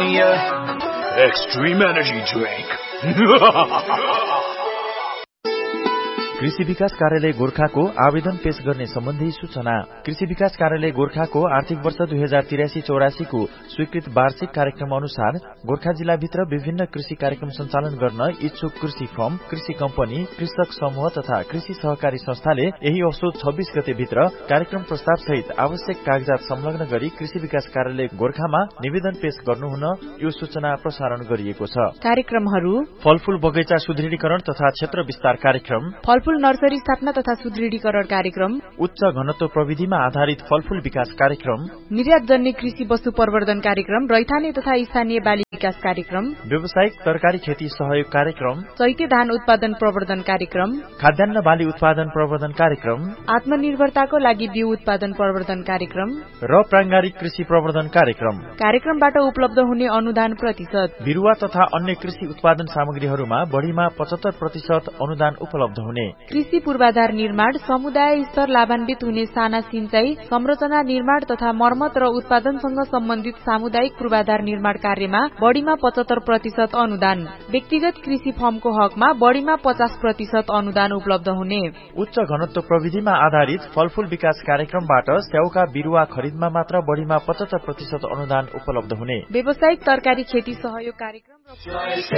Extreme Energy Drink. कृषि विकास कार्यालय गोर्खाको आवेदन पेश गर्ने सम्बन्धी सूचना। कृषि विकास कार्यालय गोर्खाको आर्थिक वर्ष 2083-84 को स्वीकृत वार्षिक कार्यक्रम अनुसार गोर्खा जिल्लाभित्र विभिन्न कृषि कार्यक्रम सञ्चालन गर्न इच्छुक कृषि फर्म, कृषि कम्पनी, कृषक समूह तथा कृषि सहकारी संस्थाले यही असोज 26 गते भित्र कार्यक्रम प्रस्ताव सहित आवश्यक कागजात संलग्न गरी कृषि विकास कार्यालय गोर्खामा निवेदन पेश गर्नुहुन यो सूचना प्रसारण गरिएको छ। कार्यक्रमहरू: फलफूल बगैँचा सुदृढीकरण तथा क्षेत्र विस्तार कार्यक्रम, फलफूल नर्सरी स्थापना तथा सुदृढीकरण कार्यक्रम, उच्च घनत्व प्रविधिमा आधारित फलफूल विकास कार्यक्रम, निर्यातजन्य कृषि वस्तु प्रवर्धन कार्यक्रम, रैथाने तथा स्थानीय बाली विकास कार्यक्रम, व्यावसायिक तरकारी खेती सहयोग कार्यक्रम, चैते धान उत्पादन प्रवर्धन कार्यक्रम, खाद्यान्न बाली उत्पादन प्रवर्धन कार्यक्रम, आत्मनिर्भरताको लागि बिउ उत्पादन प्रवर्धन कार्यक्रम र प्राङ्गारिक कृषि प्रवर्धन कार्यक्रम। कार्यक्रमबाट उपलब्ध हुने अनुदान प्रतिशत: बिरुवा तथा अन्य कृषि उत्पादन सामग्रीहरूमा बढ़ीमा 75% अनुदान उपलब्ध हुने। कृषि पूर्वाधार निर्माण, समुदाय स्तर लाभान्वित हुने साना सिंचाई, संरचना निर्माण तथा मर्मत र उत्पादनसँग सम्बन्धित सामुदायिक पूर्वाधार निर्माण कार्यमा बढ़ीमा 75% अनुदान। व्यक्तिगत कृषि फर्मको हकमा बढ़ीमा 50% अनुदान उपलब्ध हुने। उच्च घनत्व प्रविधिमा आधारित फलफूल विकास कार्यक्रमबाट स्याउका बिरुवा खरिदमा मात्र बढ़ीमा 75% अनुदान उपलब्ध हुने। व्यावसायिक तरकारी खेती सहयोग कार्यक्रम